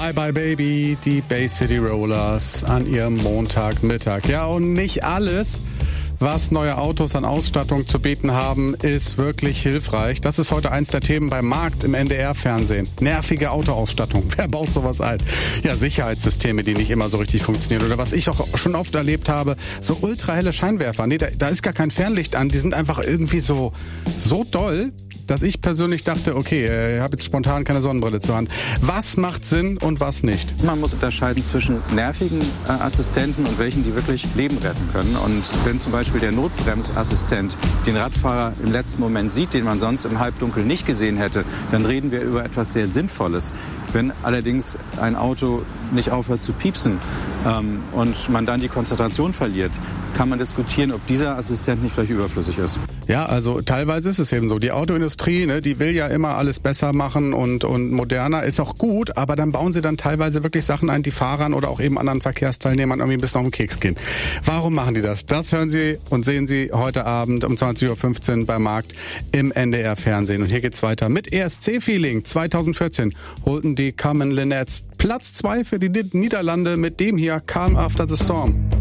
Bye Bye Baby, die Bay City Rollers an ihrem Montagmittag. Ja, und nicht alles, was neue Autos an Ausstattung zu bieten haben, ist wirklich hilfreich. Das ist heute eins der Themen beim Markt im NDR-Fernsehen. Nervige Autoausstattung. Wer baut sowas ein? Ja, Sicherheitssysteme, die nicht immer so richtig funktionieren. Oder was ich auch schon oft erlebt habe, so ultrahelle Scheinwerfer. Nee, da ist gar kein Fernlicht an. Die sind einfach irgendwie so doll, dass ich persönlich dachte, okay, ich habe jetzt spontan keine Sonnenbrille zur Hand. Was macht Sinn und was nicht? Man muss unterscheiden zwischen nervigen Assistenten und welchen, die wirklich Leben retten können. Und wenn zum Beispiel der Notbremsassistent den Radfahrer im letzten Moment sieht, den man sonst im Halbdunkel nicht gesehen hätte, dann reden wir über etwas sehr Sinnvolles. Wenn allerdings ein Auto nicht aufhört zu piepsen und man dann die Konzentration verliert, kann man diskutieren, ob dieser Assistent nicht vielleicht überflüssig ist. Ja, also teilweise ist es eben so. Die Autoindustrie, ne, die will ja immer alles besser machen und moderner, ist auch gut, aber dann bauen sie dann teilweise wirklich Sachen ein, die Fahrern oder auch eben anderen Verkehrsteilnehmern irgendwie ein bisschen auf den Keks gehen. Warum machen die das? Das hören Sie und sehen Sie heute Abend um 20.15 Uhr beim Markt im NDR-Fernsehen. Und hier geht's weiter mit ESC-Feeling. 2014 holten die Carmen Linnets Platz 2 für die Niederlande mit dem hier, Calm After the Storm.